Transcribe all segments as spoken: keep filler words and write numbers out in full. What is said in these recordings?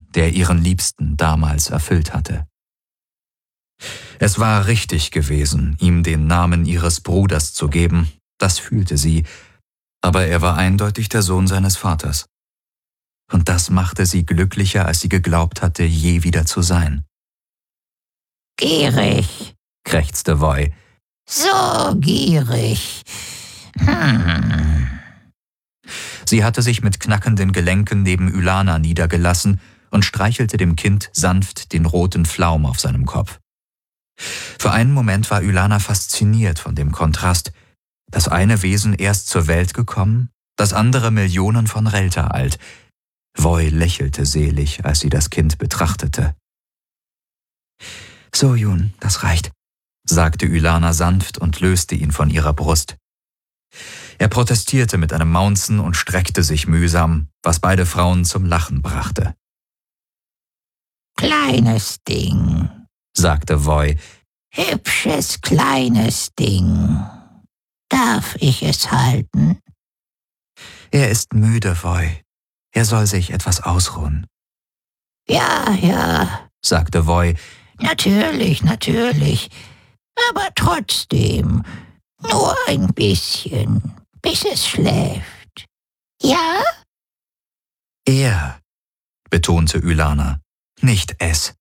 der ihren Liebsten damals erfüllt hatte. Es war richtig gewesen, ihm den Namen ihres Bruders zu geben, das fühlte sie, aber er war eindeutig der Sohn seines Vaters. Und das machte sie glücklicher, als sie geglaubt hatte, je wieder zu sein. Gierig, krächzte Voi. So gierig. Hm. Sie hatte sich mit knackenden Gelenken neben Ylana niedergelassen und streichelte dem Kind sanft den roten Flaum auf seinem Kopf. Für einen Moment war Ylana fasziniert von dem Kontrast. Das eine Wesen erst zur Welt gekommen, das andere Millionen von Relta alt. Voi lächelte selig, als sie das Kind betrachtete. »So, Jun, das reicht«, sagte Ylana sanft und löste ihn von ihrer Brust. Er protestierte mit einem Maunzen und streckte sich mühsam, was beide Frauen zum Lachen brachte. »Kleines Ding«, sagte Voi. »Hübsches, kleines Ding. Darf ich es halten?« »Er ist müde, Voi. Er soll sich etwas ausruhen.« »Ja, ja«, sagte Voi. »Natürlich, natürlich. Aber trotzdem, nur ein bisschen, bis es schläft. Ja?« »Er«, betonte Ylana, »nicht es.«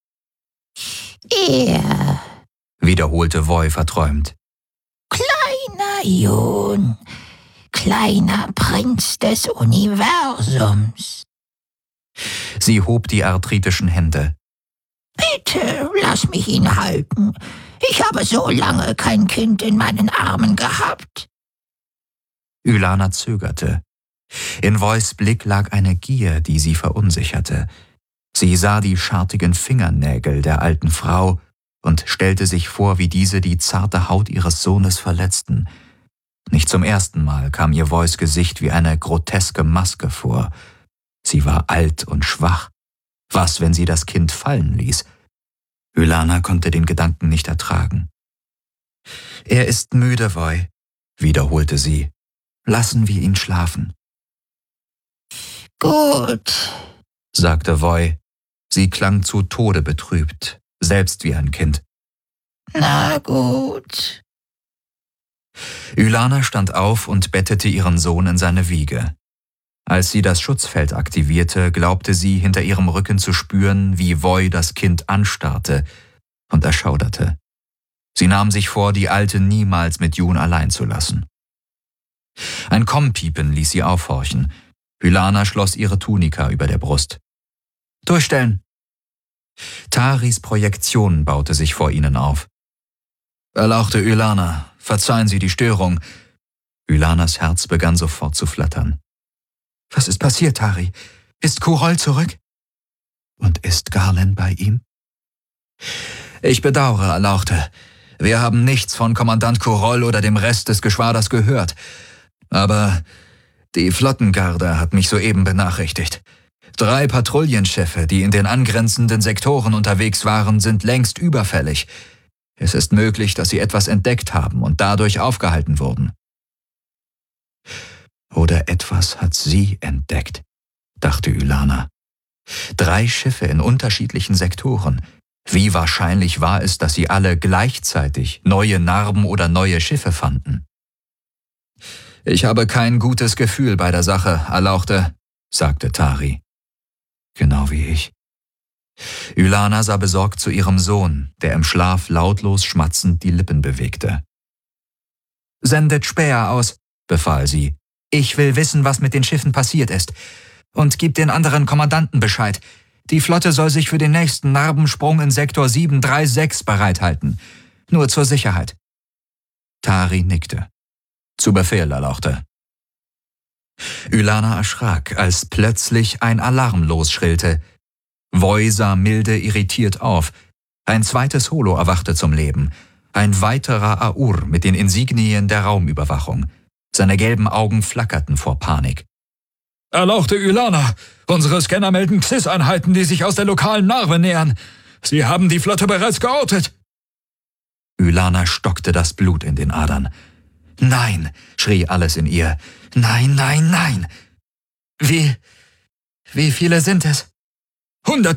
»Er«, wiederholte Voi verträumt. »Kleiner Jun, kleiner Prinz des Universums.« Sie hob die arthritischen Hände. »Bitte, lass mich ihn halten. Ich habe so lange kein Kind in meinen Armen gehabt.« Ylana zögerte. In Vois Blick lag eine Gier, die sie verunsicherte. Sie sah die schartigen Fingernägel der alten Frau und stellte sich vor, wie diese die zarte Haut ihres Sohnes verletzten. Nicht zum ersten Mal kam ihr Vois Gesicht wie eine groteske Maske vor. Sie war alt und schwach. Was, wenn sie das Kind fallen ließ? Ylana konnte den Gedanken nicht ertragen. »Er ist müde, Voi«, wiederholte sie. »Lassen wir ihn schlafen.« »Gut«, sagte Voi. Sie klang zu Tode betrübt, selbst wie ein Kind. »Na gut.« Ylana stand auf und bettete ihren Sohn in seine Wiege. Als sie das Schutzfeld aktivierte, glaubte sie, hinter ihrem Rücken zu spüren, wie Voi das Kind anstarrte und erschauderte. Sie nahm sich vor, die Alte niemals mit Jun allein zu lassen. Ein Kommpiepen ließ sie aufhorchen. Ylana schloss ihre Tunika über der Brust. »Durchstellen!« Taris Projektion baute sich vor ihnen auf. »Erlauchte Ylana, verzeihen Sie die Störung.« Ylanas Herz begann sofort zu flattern. »Was ist passiert, Tari? Ist Kurol zurück?« »Und ist Garlen bei ihm?« »Ich bedauere, Erlauchte. Wir haben nichts von Kommandant Kurol oder dem Rest des Geschwaders gehört. Aber die Flottengarde hat mich soeben benachrichtigt. Drei Patrouillenschiffe, die in den angrenzenden Sektoren unterwegs waren, sind längst überfällig. Es ist möglich, dass sie etwas entdeckt haben und dadurch aufgehalten wurden.« »Oder etwas hat sie entdeckt«, dachte Ylana. Drei Schiffe in unterschiedlichen Sektoren. Wie wahrscheinlich war es, dass sie alle gleichzeitig neue Narben oder neue Schiffe fanden? »Ich habe kein gutes Gefühl bei der Sache, Erlauchte«, sagte Tari. »Genau wie ich.« Ylana sah besorgt zu ihrem Sohn, der im Schlaf lautlos schmatzend die Lippen bewegte. »Sendet Späher aus«, befahl sie. »Ich will wissen, was mit den Schiffen passiert ist. Und gib den anderen Kommandanten Bescheid. Die Flotte soll sich für den nächsten Narbensprung in Sektor sieben drei sechs bereithalten. Nur zur Sicherheit.« Tari nickte. »Zu Befehl, Erlauchte.« Ylana erschrak, als plötzlich ein Alarm losschrillte. Voi sah milde irritiert auf. Ein zweites Holo erwachte zum Leben. Ein weiterer Aur mit den Insignien der Raumüberwachung. Seine gelben Augen flackerten vor Panik. »Erlauchte Ylana, unsere Scanner melden Xis-Einheiten, die sich aus der lokalen Narbe nähern. Sie haben die Flotte bereits geortet.« Ylana stockte das Blut in den Adern. »Nein«, schrie alles in ihr. »Nein, nein, nein!« »Wie, wie viele sind es?« »Hundert